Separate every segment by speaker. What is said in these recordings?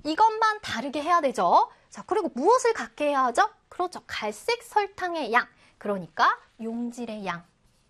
Speaker 1: 이것만 다르게 해야 되죠. 자, 그리고 무엇을 같게 해야 하죠? 그렇죠. 갈색 설탕의 양, 그러니까 용질의 양.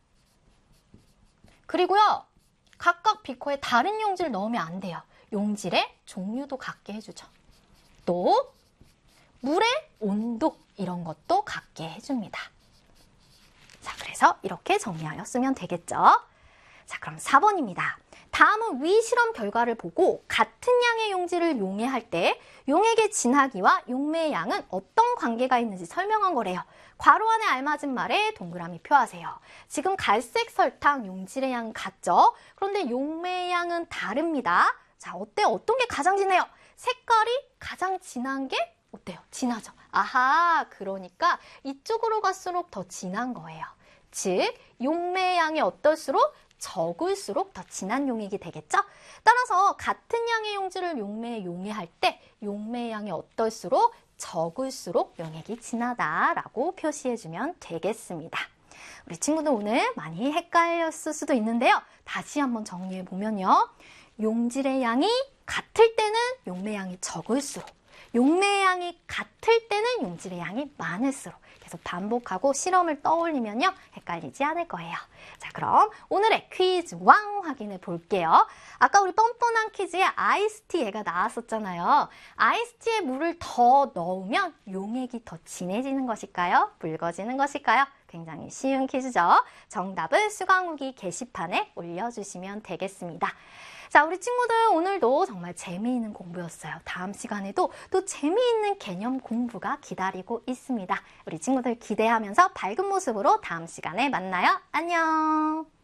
Speaker 1: 그리고요, 각각 비커에 다른 용질을 넣으면 안 돼요. 용질의 종류도 같게 해주죠. 또 물의 온도 이런 것도 같게 해줍니다. 자, 그래서 이렇게 정리하였으면 되겠죠. 자, 그럼 4번입니다. 다음은 위 실험 결과를 보고 같은 양의 용질을 용해할 때 용액의 진하기와 용매의 양은 어떤 관계가 있는지 설명한 거래요. 괄호 안에 알맞은 말에 동그라미 표하세요. 지금 갈색 설탕 용질의 양 같죠? 그런데 용매의 양은 다릅니다. 자, 어때요? 어떤 게 가장 진해요? 색깔이 가장 진한 게 어때요? 진하죠? 아하, 그러니까 이쪽으로 갈수록 더 진한 거예요. 즉, 용매의 양이 어떨수록 적을수록 더 진한 용액이 되겠죠? 따라서 같은 양의 용질을 용매에 용해할 때 용매의 양이 어떨수록 적을수록 용액이 진하다라고 표시해주면 되겠습니다. 우리 친구들 오늘 많이 헷갈렸을 수도 있는데요. 다시 한번 정리해보면요. 용질의 양이 같을 때는 용매의 양이 적을수록, 용매의 양이 같을 때는 용질의 양이 많을수록 계속 반복하고 실험을 떠올리면요. 헷갈리지 않을 거예요. 자, 그럼 오늘의 퀴즈 왕 확인해 볼게요. 아까 우리 뻔뻔한 퀴즈에 아이스티 얘가 나왔었잖아요. 아이스티에 물을 더 넣으면 용액이 더 진해지는 것일까요? 묽어지는 것일까요? 굉장히 쉬운 퀴즈죠. 정답을 수강후기 게시판에 올려주시면 되겠습니다. 자, 우리 친구들 오늘도 정말 재미있는 공부였어요. 다음 시간에도 또 재미있는 개념 공부가 기다리고 있습니다. 우리 친구들 기대하면서 밝은 모습으로 다음 시간에 만나요. 안녕!